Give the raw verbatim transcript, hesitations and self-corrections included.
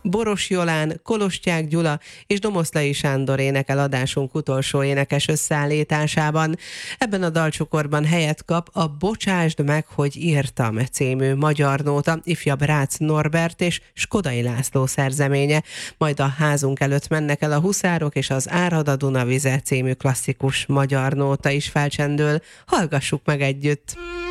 Boros Jolán, Kolostyák Gyula és Domoszlai Sándor énekel adásunk utolsó énekes összeállításában. Ebben a dalcsokorban helyet kap a Bocsásd meg, hogy írtam című magyar nóta, ifjabb Rácz Norbert és Skodai László szerzeménye, majd a házunk előtt mennek el a huszárok és az Árad a Dunavize című klasszikus magyar nóta is felcsendül. Hallgassuk meg együtt!